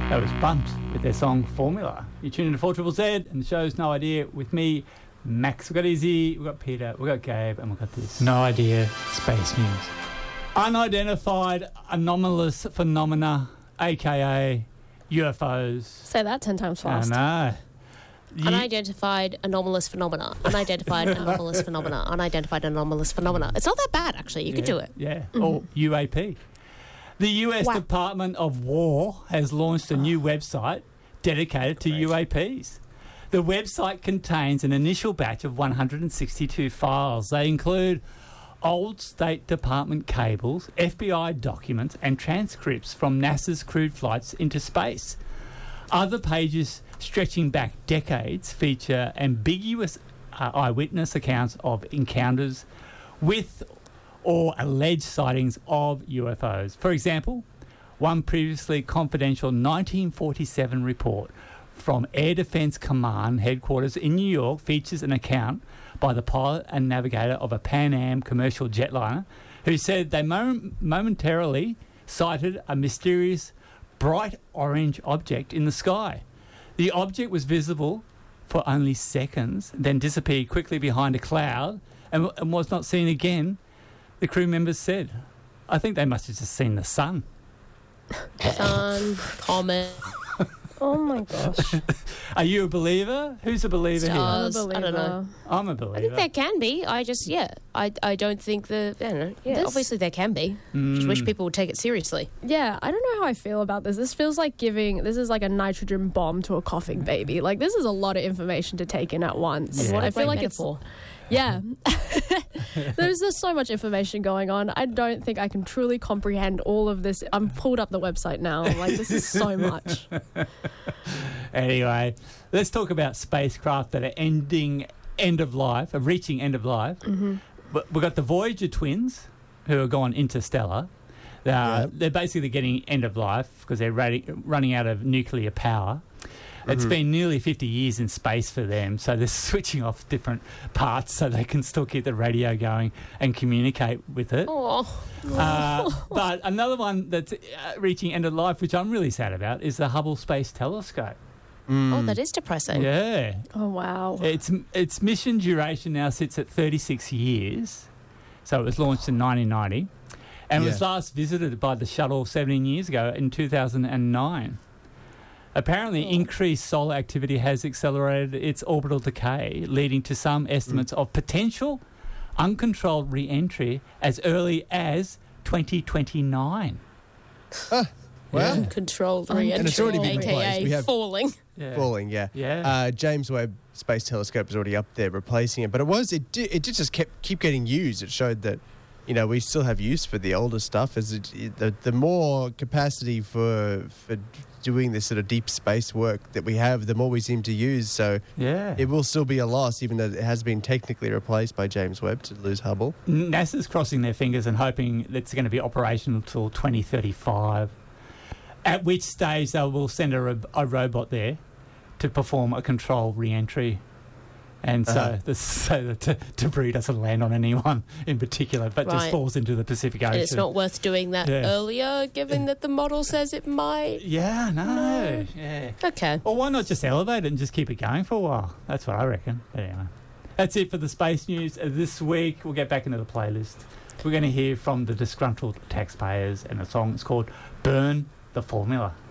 That was Bumped with their song Formula. You tune into 4ZZZ and the show's No Idea with me, Max. We've got Izzy, we've got Peter, we've got Gabe, and we've got this No Idea Space News. Unidentified anomalous phenomena, a.k.a. UFOs. Say that 10 times fast. I know. Unidentified anomalous phenomena. Unidentified anomalous phenomena. Unidentified anomalous phenomena. It's not that bad, actually. You could do it. Yeah. Or UAP. The US Department of War has launched a new website dedicated to UAPs. The website contains an initial batch of 162 files. They include old State Department cables, FBI documents, and transcripts from NASA's crewed flights into space. Other pages stretching back decades feature ambiguous eyewitness accounts of encounters with or alleged sightings of UFOs. For example, one previously confidential 1947 report from Air Defense Command headquarters in New York features an account by the pilot and navigator of a Pan Am commercial jetliner who said they momentarily sighted a mysterious bright orange object in the sky. The object was visible for only seconds, then disappeared quickly behind a cloud and was not seen again, the crew members said. I think they must have just seen the sun. Sun, comet. Oh my gosh. Are you a believer? Who's a believer Stars. here? I don't know. I'm a believer. I think there can be. I don't think I don't know. Yeah, obviously there can be. Just wish people would take it seriously. Yeah, I don't know how I feel about this. This feels like this is like a nitrogen bomb to a coughing baby. Like, this is a lot of information to take in at once. Yeah. I feel like metaphor. Yeah. There's just so much information going on. I don't think I can truly comprehend all of this. I'm pulled up the website now. I'm like, this is so much. Anyway, let's talk about spacecraft that are reaching end of life. Mm-hmm. But we've got the Voyager twins, who are gone interstellar. They're basically getting end of life because they're running out of nuclear power. It's been nearly 50 years in space for them, so they're switching off different parts so they can still keep the radio going and communicate with it. But another one that's reaching end of life, which I'm really sad about, is the Hubble Space Telescope. Oh, that is depressing. Yeah. Oh, wow. Its mission duration now sits at 36 years. So it was launched in 1990 and was last visited by the shuttle 17 years ago in 2009. Apparently, increased solar activity has accelerated its orbital decay, leading to some estimates of potential uncontrolled re-entry as early as 2029. Well, Uncontrolled re-entry, and it's already been replaced. We have falling. Yeah. Falling, yeah. James Webb Space Telescope is already up there replacing it, but it did just keep getting used. It showed that, we still have use for the older stuff. As the more capacity for doing this sort of deep space work that we have, the more we seem to use. So it will still be a loss, even though it has been technically replaced by James Webb to lose Hubble. NASA's crossing their fingers and hoping that it's going to be operational until 2035, at which stage they will send a robot there to perform a controlled re-entry. And so the debris doesn't land on anyone in particular, but just falls into the Pacific Ocean. And it's not worth doing that earlier, given that the model says it might. Yeah, no. Yeah. Okay. Or why not just elevate it and just keep it going for a while? That's what I reckon. But anyway, that's it for the space news this week. We'll get back into the playlist. We're going to hear from the Disgruntled Taxpayers, and the song is called Burn the Formula.